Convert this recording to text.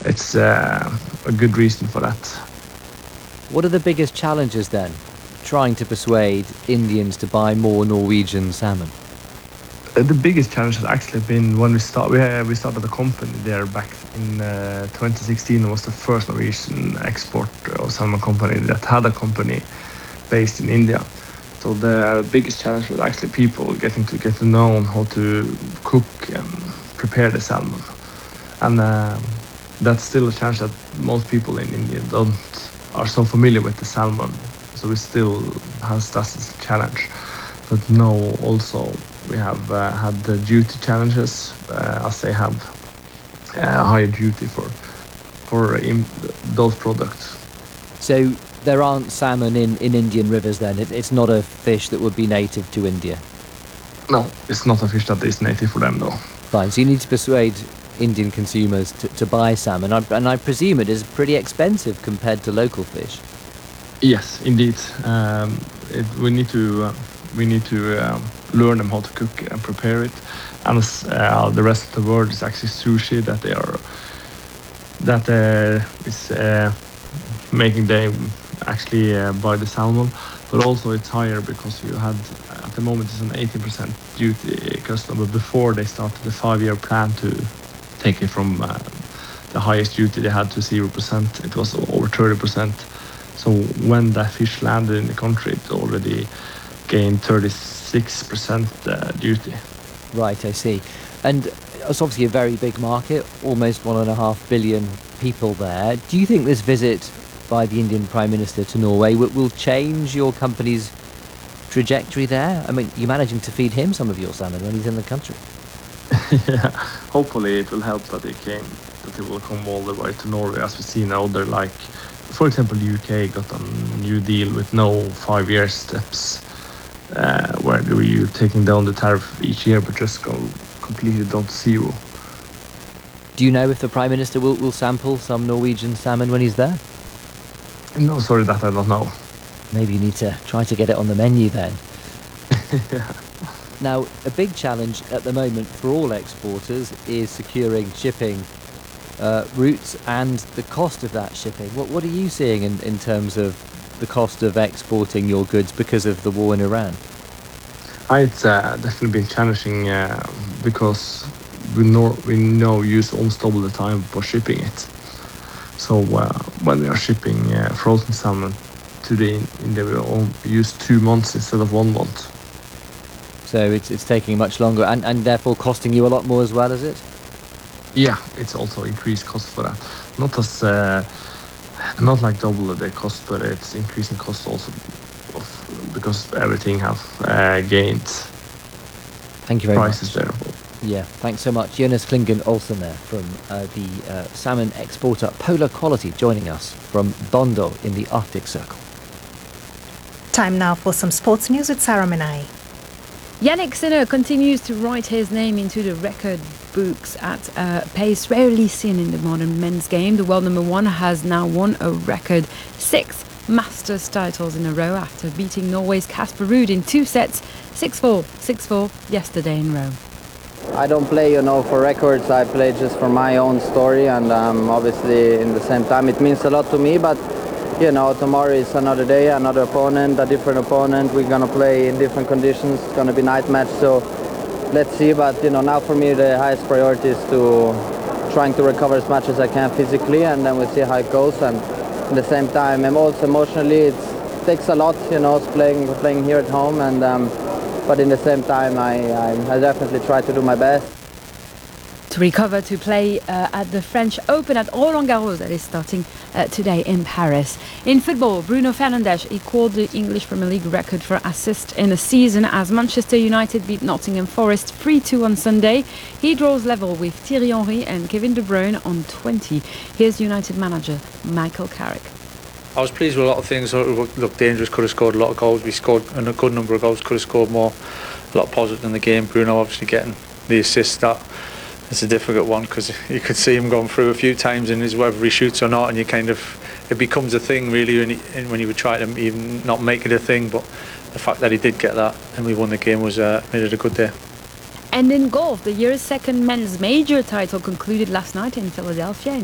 it's a good reason for that. What are the biggest challenges then, trying to persuade Indians to buy more Norwegian salmon? The biggest challenge has actually been when we started a company there back in 2016. It was the first Norwegian export of salmon company that had a company based in India. So the biggest challenge was actually people getting to know how to cook and prepare the salmon. And that's still a challenge that most people in India are so familiar with the salmon. So we still has that's a challenge. But now also we have had the duty challenges, as they have higher duty for those products. So there aren't salmon in Indian rivers then? It's not a fish that would be native to India? No, it's not a fish that is native for them, though. Fine, so you need to persuade Indian consumers to buy salmon, and I presume it is pretty expensive compared to local fish. Yes, indeed. We need to learn them how to cook and prepare it, and the rest of the world is actually sushi is making them actually buy the salmon, but also it's higher because you had at the moment it's an 18% duty custom, but before they started the 5-year plan to take it from the highest duty they had to 0%, it was over 30%. So when that fish landed in the country, it already gained 36% duty. Right, I see. And it's obviously a very big market, almost 1.5 billion people there. Do you think this visit by the Indian Prime Minister to Norway will change your company's trajectory there? I mean, you're managing to feed him some of your salmon when he's in the country. Yeah, hopefully it will help that it will come all the way to Norway, as we see now. They're like, for example, UK got a new deal with no 5-year steps, where you're taking down the tariff each year, but just go completely down to zero. Do you know if the Prime Minister will sample some Norwegian salmon when he's there? No, sorry, that I don't know. Maybe you need to try to get it on the menu then. Yeah. Now, a big challenge at the moment for all exporters is securing shipping routes and the cost of that shipping. What are you seeing in terms of the cost of exporting your goods because of the war in Iran? It's definitely been challenging because we now use almost double the time for shipping it. So when we are shipping frozen salmon to the India, we use 2 months instead of 1 month. So it's taking much longer and therefore costing you a lot more as well, is it? Yeah, it's also increased cost for that. Not like double the cost, but it's increasing cost also because everything have gained. Thank you very much. Prices there. Yeah, thanks so much. Jonas Klingen Olsen there from the salmon exporter Polar Quality, joining us from Bondo in the Arctic Circle. Time now for some sports news with Sarah Menai. Yannick Sinner continues to write his name into the record books at a pace rarely seen in the modern men's game. The world number one has now won a record 6 Masters titles in a row after beating Norway's Casper Ruud in 2 sets, 6-4, 6-4 yesterday in Rome. I don't play, for records. I play just for my own story, and obviously in the same time it means a lot to me, but tomorrow is another day, another opponent, a different opponent. We're going to play in different conditions. It's going to be night match, so let's see. But, now for me the highest priority is trying to recover as much as I can physically, and then we'll see how it goes. And at the same time, and also emotionally, it takes a lot, playing here at home. And but in the same time, I definitely try to do my best. To recover to play at the French Open at Roland Garros that is starting today in Paris. In football, Bruno Fernandes equalled the English Premier League record for assists in a season as Manchester United beat Nottingham Forest 3-2 on Sunday. He draws level with Thierry Henry and Kevin De Bruyne on 20. Here's United manager Michael Carrick. I was pleased with a lot of things. Looked dangerous, could have scored a lot of goals. We scored a good number of goals, could have scored more. A lot positive in the game. Bruno obviously getting the assist. It's a difficult one because you could see him going through a few times in his whether he shoots or not, and it becomes a thing really when you would try to even not make it a thing. But the fact that he did get that and we won the game made it a good day. And in golf, the year's second men's major title concluded last night in Philadelphia.